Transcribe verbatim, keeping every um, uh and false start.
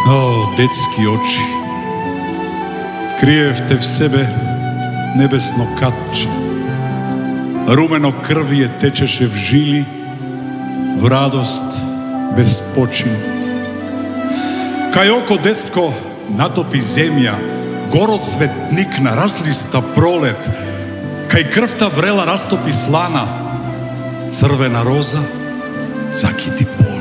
О, детски очи, криевте в себе небесно катче. Румено крвие течеше в жили, в радост без почин. Кај око детско натопи земја, город цветник на разлиста пролет, кај крвта врела растопи слана, црвена роза закити пол.